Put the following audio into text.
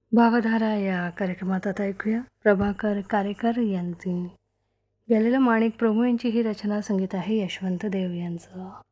भावधारा या कार्यक्रमात आता ऐकूया प्रभाकर कारेकर यांची गेलेलं माणिक प्रभू यांची ही रचना, संगीत आहे यशवंत देव यांचं.